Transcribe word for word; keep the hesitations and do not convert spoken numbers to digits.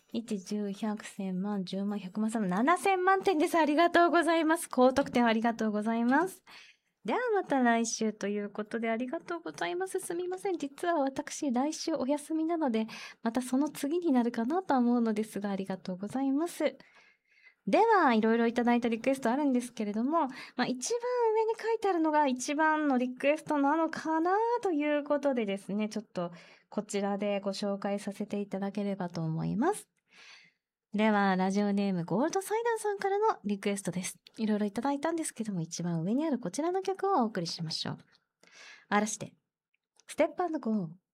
いち、じゅう、ひゃく、せんまん、じゅうまん、ひゃくまん、さんまん、ななせんまんてんです。ありがとうございます。高得点ありがとうございます。ではまた来週ということでありがとうございます。すみません。実は私来週お休みなので、またその次になるかなとは思うのですが、ありがとうございます。では、いろいろいただいたリクエストあるんですけれども、まあ、一番上に書いてあるのが一番のリクエストなのかなということでですね、ちょっとこちらでご紹介させていただければと思います。では、ラジオネームゴールドサイダーさんからのリクエストです。いろいろいただいたんですけども、一番上にあるこちらの曲をお送りしましょう。嵐で、ステップ&ゴー。